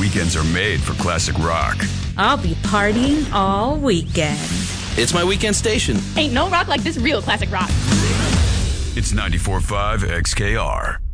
Weekends are made for classic rock. I'll be partying all weekend. It's my weekend station. Ain't no rock like this real classic rock. It's 94.5 XKR.